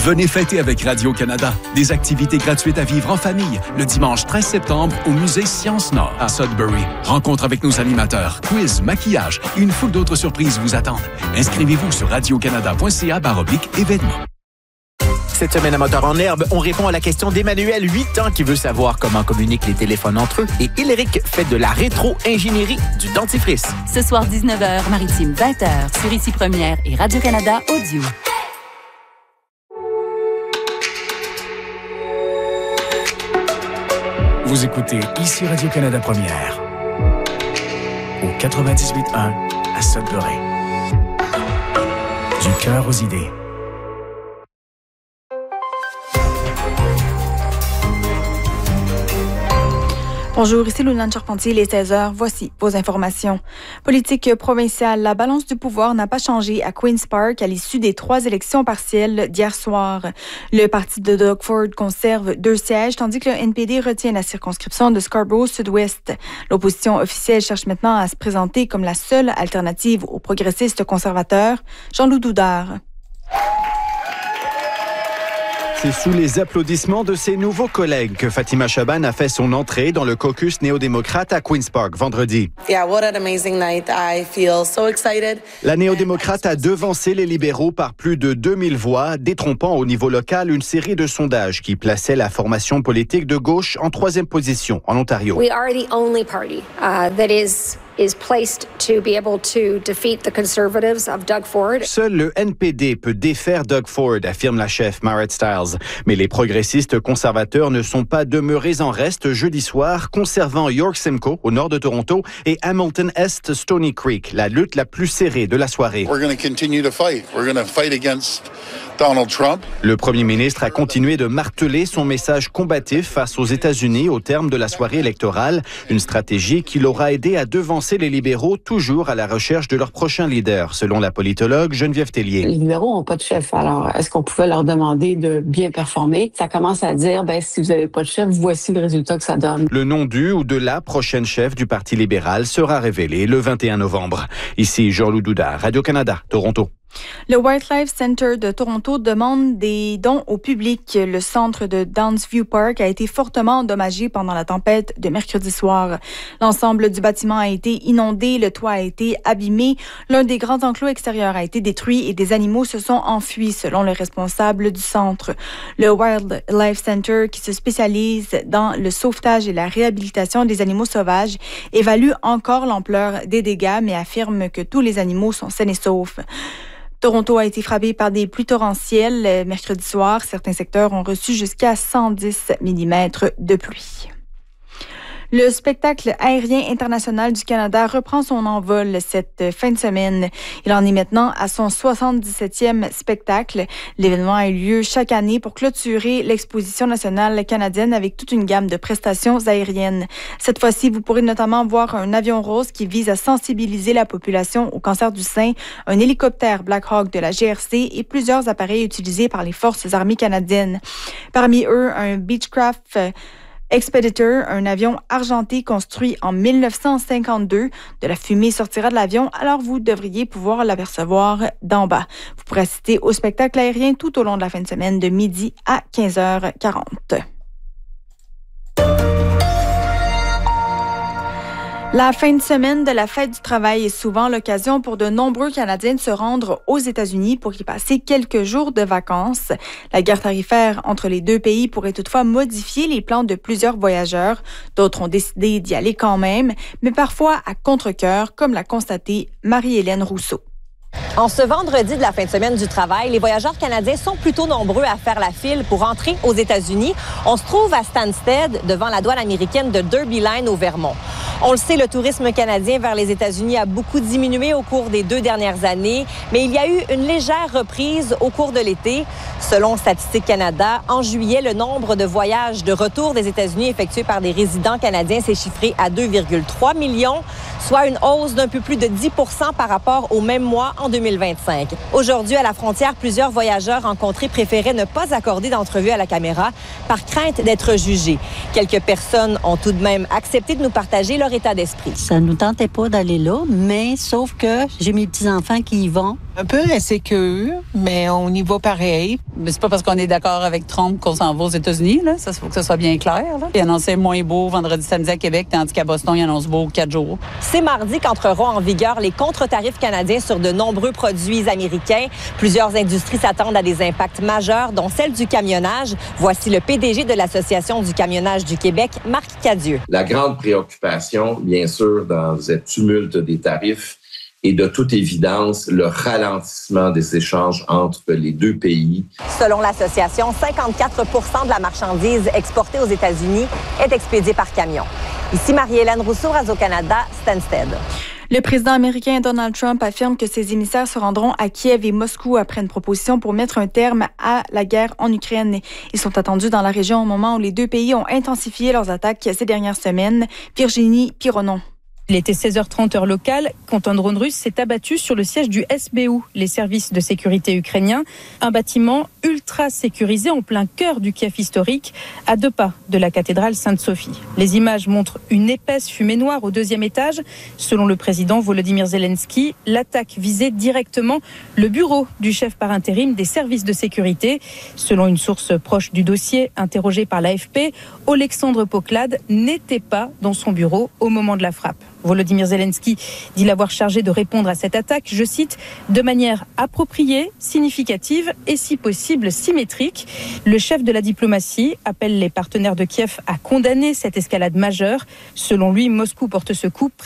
Venez fêter avec Radio-Canada. Des activités gratuites à vivre en famille le dimanche 13 septembre au musée Sciences-Nord à Sudbury. Rencontre avec nos animateurs, quiz, maquillage et une foule d'autres surprises vous attendent. Inscrivez-vous sur radiocanada.ca/événements. Cette semaine à Moteur en herbe, on répond à la question d'Emmanuel, 8 ans, qui veut savoir comment communiquent les téléphones entre eux. Et Iléric fait de la rétro-ingénierie du dentifrice. Ce soir, 19h, Maritime, 20h, sur Ici Première et Radio-Canada Audio. Vous écoutez Ici Radio-Canada Première, au 98.1 à Sudbury. Du cœur aux idées. Bonjour, ici Lounane Charpentier, il est 16h. Voici vos informations. Politique provinciale, la balance du pouvoir n'a pas changé à Queen's Park à l'issue des 3 élections partielles d'hier soir. Le parti de Doug Ford conserve 2 sièges, tandis que le NPD retient la circonscription de Scarborough Sud-Ouest. L'opposition officielle cherche maintenant à se présenter comme la seule alternative aux progressistes conservateurs. Jean-Loup Doudard. C'est sous les applaudissements de ses nouveaux collègues que Fatima Chaban a fait son entrée dans le caucus néo-démocrate à Queen's Park vendredi. Yeah, what an amazing night. I feel so excited. La néo-démocrate a devancé les libéraux par plus de 2000 voix, détrompant au niveau local une série de sondages qui plaçaient la formation politique de gauche en 3e position en Ontario. We are the only party that is placed to be able to defeat the Conservatives of Doug Ford. Seul le NPD peut défaire Doug Ford, affirme la chef Marit Stiles. Mais les progressistes conservateurs ne sont pas demeurés en reste jeudi soir, conservant York Simcoe au nord de Toronto et Hamilton Est Stony Creek, la lutte la plus serrée de la soirée. We're going to continue to fight. We're going to fight against Donald Trump. Le premier ministre a continué de marteler son message combatif face aux États-Unis au terme de la soirée électorale, une stratégie qui l'aura aidé à devancer les libéraux, toujours à la recherche de leur prochain leader, selon la politologue Geneviève Tellier. Les libéraux n'ont pas de chef, alors est-ce qu'on pouvait leur demander de bien performer? Ça commence à dire, si vous n'avez pas de chef, voici le résultat que ça donne. Le nom du ou de la prochaine chef du Parti libéral sera révélé le 21 novembre. Ici Jean-Loup Doudard, Radio-Canada, Toronto. Le Wildlife Center de Toronto demande des dons au public. Le centre de Downsview Park a été fortement endommagé pendant la tempête de mercredi soir. L'ensemble du bâtiment a été inondé, le toit a été abîmé, l'un des grands enclos extérieurs a été détruit et des animaux se sont enfuis, selon le responsable du centre. Le Wildlife Center, qui se spécialise dans le sauvetage et la réhabilitation des animaux sauvages, évalue encore l'ampleur des dégâts, mais affirme que tous les animaux sont sains et saufs. Toronto a été frappé par des pluies torrentielles mercredi soir. Certains secteurs ont reçu jusqu'à 110 mm de pluie. Le spectacle aérien international du Canada reprend son envol cette fin de semaine. Il en est maintenant à son 77e spectacle. L'événement a eu lieu chaque année pour clôturer l'exposition nationale canadienne avec toute une gamme de prestations aériennes. Cette fois-ci, vous pourrez notamment voir un avion rose qui vise à sensibiliser la population au cancer du sein, un hélicoptère Black Hawk de la GRC et plusieurs appareils utilisés par les forces armées canadiennes. Parmi eux, un Beechcraft Expeditor, un avion argenté construit en 1952. De la fumée sortira de l'avion, alors vous devriez pouvoir l'apercevoir d'en bas. Vous pourrez assister au spectacle aérien tout au long de la fin de semaine de midi à 15h40. La fin de semaine de la fête du travail est souvent l'occasion pour de nombreux Canadiens de se rendre aux États-Unis pour y passer quelques jours de vacances. La guerre tarifaire entre les deux pays pourrait toutefois modifier les plans de plusieurs voyageurs. D'autres ont décidé d'y aller quand même, mais parfois à contre-cœur, comme l'a constaté Marie-Hélène Rousseau. En ce vendredi de la fin de semaine du travail, les voyageurs canadiens sont plutôt nombreux à faire la file pour entrer aux États-Unis. On se trouve à Stansted, devant la douane américaine de Derby Line au Vermont. On le sait, le tourisme canadien vers les États-Unis a beaucoup diminué au cours des 2 dernières années, mais il y a eu une légère reprise au cours de l'été. Selon Statistique Canada, en juillet, le nombre de voyages de retour des États-Unis effectués par des résidents canadiens s'est chiffré à 2,3 millions, soit une hausse d'un peu plus de 10 % par rapport au même mois en 2025. Aujourd'hui, à la frontière, plusieurs voyageurs rencontrés préféraient ne pas accorder d'entrevue à la caméra par crainte d'être jugés. Quelques personnes ont tout de même accepté de nous partager leur état d'esprit. Ça nous tentait pas d'aller là, mais sauf que j'ai mes petits-enfants qui y vont. Un peu insécure, mais on y va pareil. Mais c'est pas parce qu'on est d'accord avec Trump qu'on s'en va aux États-Unis, là. Ça, faut que ça soit bien clair, là. Il annonçait moins beau vendredi, samedi à Québec, tandis qu'à Boston, il annonce beau 4 jours. C'est mardi qu'entreront en vigueur les contre-tarifs canadiens sur de nombreux produits américains. Plusieurs industries s'attendent à des impacts majeurs, dont celle du camionnage. Voici le PDG de l'Association du camionnage du Québec, Marc Cadieux. La grande préoccupation, bien sûr, dans cette tumulte des tarifs, et de toute évidence, le ralentissement des échanges entre les deux pays. Selon l'association, 54% de la marchandise exportée aux États-Unis est expédiée par camion. Ici Marie-Hélène Rousseau, Radio-Canada, Stansted. Le président américain Donald Trump affirme que ses émissaires se rendront à Kiev et Moscou après une proposition pour mettre un terme à la guerre en Ukraine. Ils sont attendus dans la région au moment où les deux pays ont intensifié leurs attaques ces dernières semaines. Virginie Pironon. Il était 16h30 heure locale quand un drone russe s'est abattu sur le siège du SBU, les services de sécurité ukrainiens, un bâtiment ultra sécurisé en plein cœur du Kiev historique, à 2 pas de la cathédrale Sainte-Sophie. Les images montrent une épaisse fumée noire au 2e étage. Selon le président Volodymyr Zelensky, l'attaque visait directement le bureau du chef par intérim des services de sécurité. Selon une source proche du dossier, interrogée par l'AFP, Oleksandr Poklad n'était pas dans son bureau au moment de la frappe. Volodymyr Zelensky dit l'avoir chargé de répondre à cette attaque, je cite, de manière appropriée, significative et si possible symétrique. Le chef de la diplomatie appelle les partenaires de Kiev à condamner cette escalade majeure. Selon lui, Moscou porte ce coup